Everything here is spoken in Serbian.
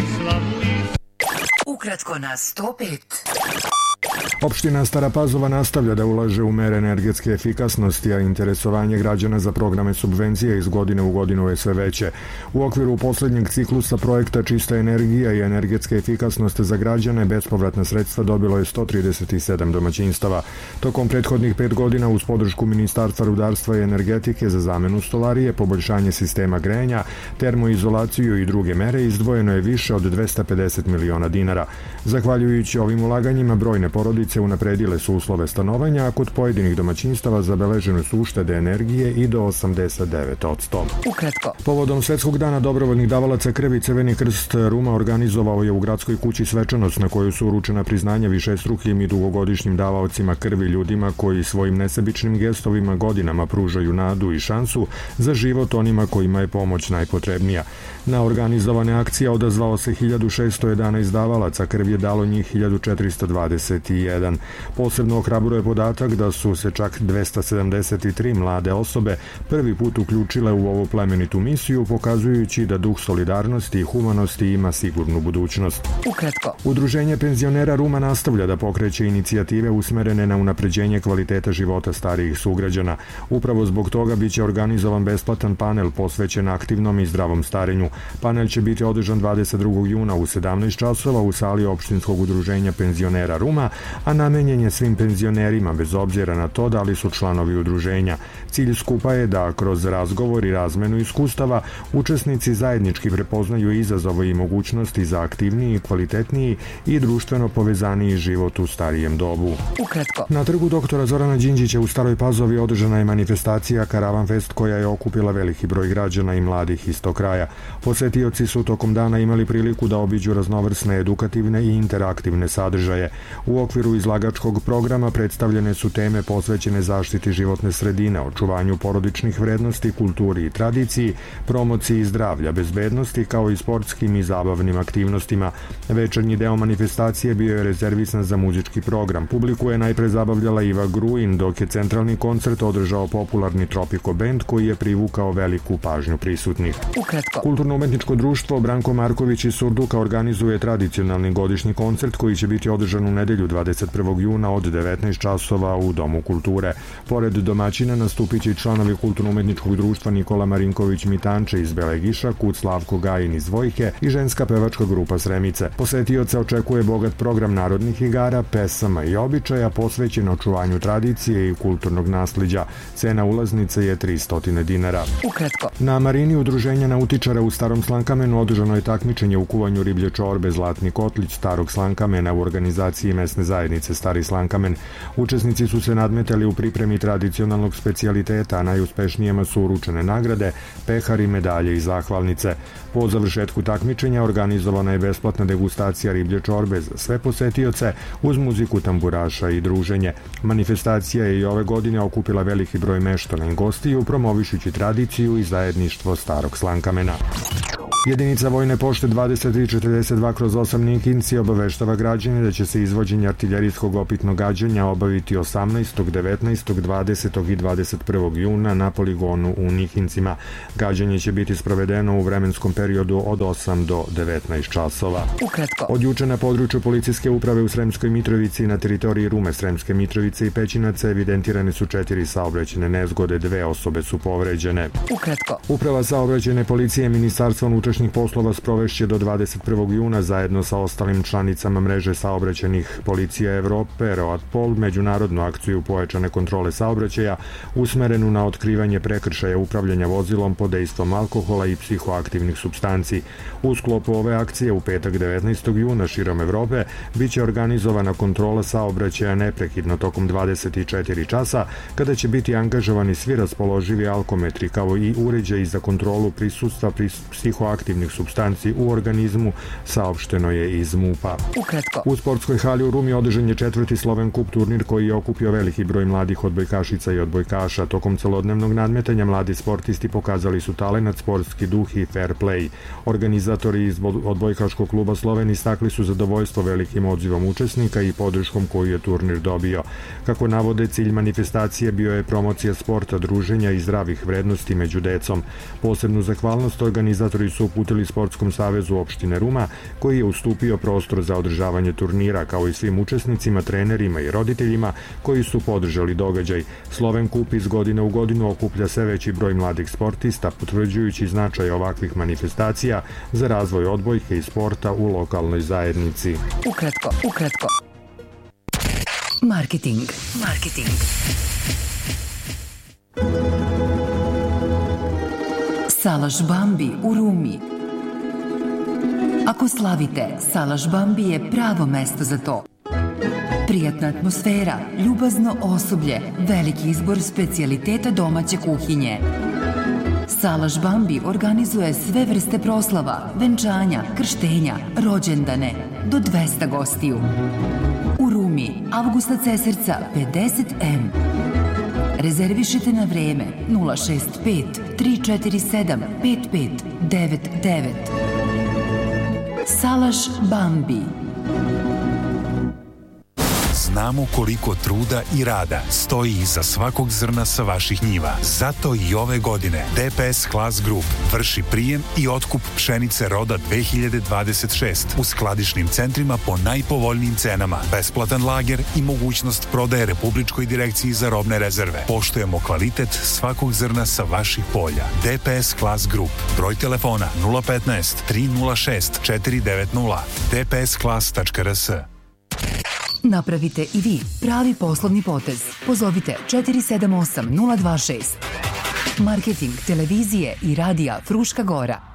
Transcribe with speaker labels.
Speaker 1: Ukratko na 105.
Speaker 2: Opština Stara Pazova nastavlja da ulaže u mere energetske efikasnosti, a interesovanje građana za programe subvencije iz godine u godinu je sve veće. U okviru poslednjeg ciklusa projekta Čista energija i energetska efikasnost za građane bespovratna sredstva dobilo je 137 domaćinstava. Tokom prethodnih 5 godina uz podršku Ministarstva rudarstva i energetike za zamenu stolarije, poboljšanje sistema grejanja, termoizolaciju i druge mere izdvojeno je više od 250 miliona dinara. Zahvaljujući ovim ulaganjima, brojne porodice unapredile su uslove stanovanja, a kod pojedinih domaćinstava zabeležene su uštede energije i do 89%.
Speaker 1: Ukratko.
Speaker 2: Povodom Svetskog dana dobrovoljnih davalaca krvi, Crveni krst Ruma organizovao je u gradskoj kući svečanost na kojoj su uručena priznanja višestrukim i dugogodišnjim davaocima krvi, ljudima koji svojim nesebičnim gestovima godinama pružaju nadu i šansu za život onima kojima je pomoć najpotrebnija. Na organizovane akcije odazvao se 1611 davalaca, krvi je dalo njih 1421. Posebno ohrabruje podatak da su se čak 273 mlade osobe prvi put uključile u ovu plemenitu misiju, pokazujući da duh solidarnosti i humanosti ima sigurnu budućnost.
Speaker 1: Ukratko.
Speaker 2: Udruženje penzionera Ruma nastavlja da pokreće inicijative usmerene na unapređenje kvaliteta života starijih sugrađana. Upravo zbog toga biće organizovan besplatan panel posvećen aktivnom i zdravom starenju. Panel će biti održan 22. juna u 17 časova u sali opštinskog udruženja penzionera Ruma, a namenjen je svim penzionerima bez obzira na to da li su članovi udruženja. Cilj skupa je da kroz razgovor i razmenu iskustava učesnici zajednički prepoznaju izazove i mogućnosti za aktivniji, kvalitetniji i društveno povezaniji život u starijem dobu.
Speaker 1: Ukratko.
Speaker 2: Na trgu doktora Zorana Đinđića u Staroj Pazovi održana je manifestacija Karavan Fest koja je okupila veliki broj građana i mladih iz tog kraja. Posetioci su tokom dana imali priliku da obiđu raznovrsne edukativne i interaktivne sadržaje. U okviru izlagačkog programa predstavljene su teme posvećene zaštiti životne sredine, očuvanju porodičnih vrednosti, kulturi i tradiciji, promociji zdravlja, bezbednosti kao i sportskim i zabavnim aktivnostima. Večernji deo manifestacije bio je rezervisan za muzički program. Publiku je najpre zabavljala Iva Gruin, dok je centralni koncert održao popularni Tropico Band koji je privukao veliku pažnju prisutnih.
Speaker 1: Ukratko.
Speaker 2: Kulturno-umetničko društvo Branko Marković iz Surduka organizuje tradicionalni godišnji koncert koji će biti održan u nedelju 21. juna od 19 časova u Domu kulture. Pored domaćina nastupit će i članovi Kulturno-umetničkog društva Nikola Marinković Mitanče iz Belegiša, Kut Slavko Gajin iz Vojke i ženska pevačka grupa Sremice. Posetioca očekuje bogat program narodnih igara, pesama i običaja posvećen očuvanju tradicije i kulturnog nasliđa. Cena ulaznice je 300 dinara.
Speaker 1: Ukratko.
Speaker 2: Na marini udruženja nautičara u Starom Slankamenu održano je takmičenje u kuvanju riblje čorbe Zlatni kotlić Starog Slankamena u organizaciji mesne zajednice Stari Slankamen. Učesnici su se nadmetali u pripremi tradicionalnog specijaliteta, a najuspešnijima su uručene nagrade, pehari, medalje i zahvalnice. Po završetku takmičenja organizovana je besplatna degustacija riblje čorbe za sve posetioce uz muziku tamburaša i druženje. Manifestacija je i ove godine okupila veliki broj meštana i gostiju, promovišući tradiciju i zajedništvo Starog Slankamena. Jedinica Vojne pošte 2342/8 Nikinci obaveštava građane da će se izvođenje artiljerijskog opitnog gađanja obaviti 18., 19., 20. i 21. juna na poligonu u Nikincima. Gađanje će biti sprovedeno u vremenskom periodu od 8 do 19 časova.
Speaker 1: Ukratko.
Speaker 2: Od juče na području policijske uprave u Sremskoj Mitrovici na teritoriji Rume, Sremske Mitrovice i Pećinaca evidentirane su 4 saobraćajne nezgode, 2 osobe su povređene.
Speaker 1: Ukratko.
Speaker 2: Uprava saobraćajne policije Ministarstva unutrašnjih poslova sprovešće do 21. juna zajedno sa ostalim članicama mreže saobraćajnih policija Evrope, ROATPOL, međunarodnu akciju pojačane kontrole saobraćaja usmerenu na otkrivanje prekršaja upravljanja vozilom pod dejstvom alkohola i psihoaktivnih supstanci. U sklopu ove akcije u petak 19. juna širom Evrope biće organizovana kontrola saobraćaja neprekidno tokom 24 časa, kada će biti angažovani svi raspoloživi alkometri kao i uređaji za kontrolu prisustva psihoaktivnih supstanci u organizmu, saopšteno je iz MUP-a.
Speaker 1: Ukratko.
Speaker 2: U sportskoj hali u Rumi održan je 4. Sloven Kup turnir koji je okupio veliki broj mladih odbojkašica i odbojkaša. Tokom celodnevnog nadmetanja mladi sportisti pokazali su talenat, sportski duh i fair play. Organizatori iz odbojkaškog kluba Sloven istakli su zadovoljstvo velikim odzivom učesnika i podrškom koju je turnir dobio. Kako navode, cilj manifestacije bio je promocija sporta, druženja i zdravih vrednosti među decom. Posebnu zahvalnost organizatori su uputili Sportskom savezu opštine Ruma, koji je ustupio prostor za održavanje turnira, kao i svim učesnicima, trenerima i roditeljima koji su podržali događaj. Sloven Kup iz godine u godinu okuplja sve veći broj mladih sportista, potvrđujući značaj ovakvih manifestacija za razvoj odbojke i sporta u lokalnoj zajednici.
Speaker 1: Ukratko. Marketing. Salaš Bambi u Rumi. Ako slavite, Salaš Bambi je pravo mesto za to. Prijatna atmosfera, ljubazno osoblje, veliki izbor specijaliteta domaće kuhinje. Salaš Bambi organizuje sve vrste proslava, venčanja, krštenja, rođendane, do 200 gostiju. U Rumi, Avgusta Cesarca, 50M. Rezervišite na vreme 065 347 5599. Salaš Bambi.
Speaker 3: Znamo koliko truda i rada stoji iza svakog zrna sa vaših njiva. Zato i ove godine DPS Class Group vrši prijem i otkup pšenice roda 2026 u skladišnim centrima po najpovoljnijim cenama, besplatan lager i mogućnost prodaje Republičkoj direkciji za robne rezerve. Poštujemo kvalitet svakog zrna sa vaših polja. DPS Class Group. Broj telefona 015 306 490 dpsclass.rs.
Speaker 1: Napravite i vi pravi poslovni potez. Pozovite 478 026. Marketing televizije i radija Fruška Gora.